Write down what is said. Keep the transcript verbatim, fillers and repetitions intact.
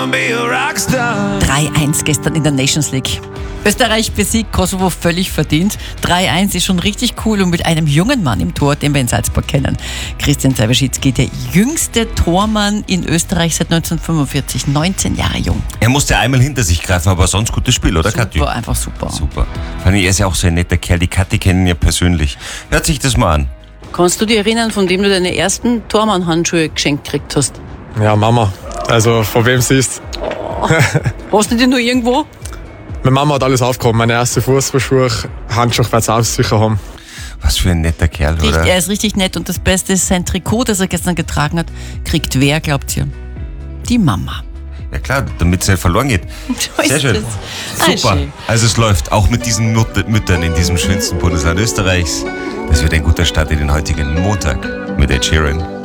drei eins gestern in der Nations League. Österreich besiegt Kosovo völlig verdient. drei eins ist schon richtig cool und mit einem jungen Mann im Tor, den wir in Salzburg kennen. Christian Seiweschitzky, der jüngste Tormann in Österreich seit neunzehnhundertfünfundvierzig, neunzehn Jahre jung. Er musste einmal hinter sich greifen, aber sonst gutes Spiel, oder Super, Kathi? einfach super. Super. Er ist ja auch so ein netter Kerl, die Kathi kennen ja persönlich. Hört sich das mal an. Kannst du dich erinnern, von dem du deine ersten Tormann-Handschuhe geschenkt gekriegt hast? Ja, Mama. Also, von wem sie ist. Hast du die nur irgendwo? Meine Mama hat alles aufgehoben. Meine erste Fußballschuhe, Handschuhe wird sie auch sicher haben. Was für ein netter Kerl, Richtig, oder? er ist richtig nett und das Beste ist, sein Trikot, das er gestern getragen hat, kriegt wer, glaubt ihr? Die Mama. Ja klar, damit es nicht verloren geht. So Sehr ist schön. das. Ah, Super. schön. Also es läuft auch mit diesen Mut- Müttern in diesem schönsten Bundesland Österreichs. Das wird ein guter Start in den heutigen Montag mit Ed Sheeran.